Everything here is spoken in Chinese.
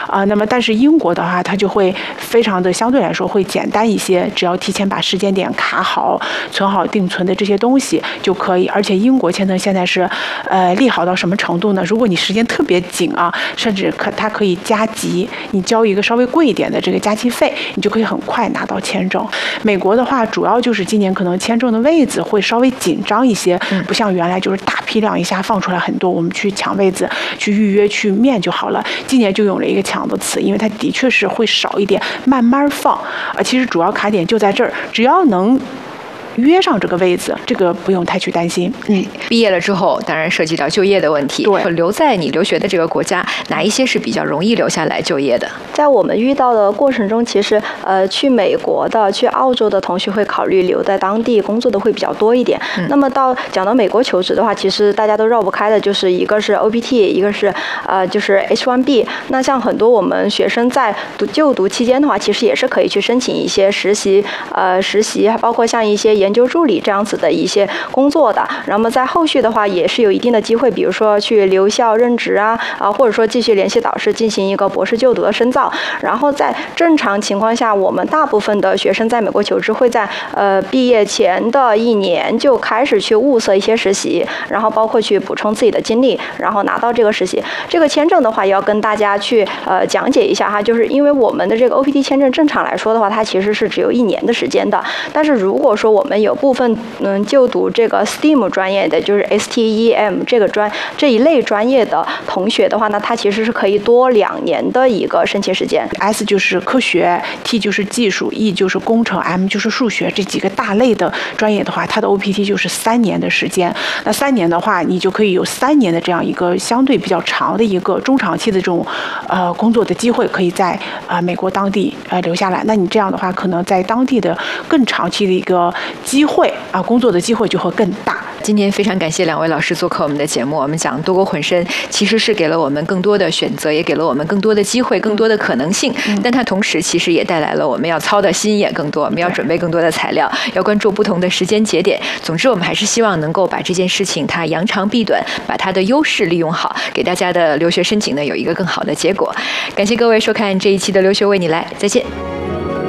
那么但是英国的话，它就会非常的相对来说会简单一些，只要提前把时间点卡好，存好定存的这些东西就可以。而且英国签证现在是利好到什么程度呢？如果你时间特别紧啊，甚至它可以加急，你交一个稍微贵一点的这个加急费，你就可以很快拿到签证。美国的话，主要就是今年可能签证的位子会稍微紧张一些，不像原来就是大批量一下放出来很多，我们去抢位子、去预约、去面就好了。今年就用了一个抢的词，因为它的确是会少一点，慢慢放。其实主要卡点就在这儿，只要能约上这个位子，这个不用太去担心。 毕业了之后，当然涉及到就业的问题。 对， 留在你留学的这个国家，哪一些是比较容易留下来就业的？ 在我们遇到的过程中，其实去美国的、去澳洲的同学会考虑留在当地工作的会比较多一点。那么讲到美国求职的话，其实大家都绕不开的，就是一个是 OPT， 一个是就是 H1B。那像很多我们学生在就读期间的话，其实也是可以去申请一些实习，包括像一些研究助理这样子的一些工作的。然后在后续的话，也是有一定的机会，比如说去留校任职或者说继续联系导师进行一个博士就读的深造。然后在正常情况下，我们大部分的学生在美国求职会在毕业前的1年就开始去物色一些实习，然后包括去补充自己的经历，然后拿到这个实习。这个签证的话，也要跟大家去讲解一下哈，就是因为我们的这个 OPT 签证正常来说的话，它其实是只有1年的时间的。但是如果说我们有部分就读这个 STEAM 专业的，就是 STEM 这一类专业的同学的话呢，它其实是可以多2年的一个申请时间。 S 就是科学， T 就是技术， E 就是工程， M 就是数学，这几个大类的专业的话，它的 OPT 就是3年的时间。那3年的话，你就可以有3年的这样一个相对比较长的一个中长期的这种工作的机会，可以在美国当地留下来。那你这样的话，可能在当地的更长期的一个机会工作的机会就会更大。 今天非常感谢2位老师做客我们的节目。我们讲多国混身，其实是给了我们更多的选择，也给了我们更多的机会、更多的可能性。但它同时其实也带来了我们要操的心也更多，我们要准备更多的材料，要关注不同的时间节点。总之，我们还是希望能够把这件事情它扬长避短，把它的优势利用好，给大家的留学申请呢有一个更好的结果。感谢各位收看这一期的留学为你来，再见。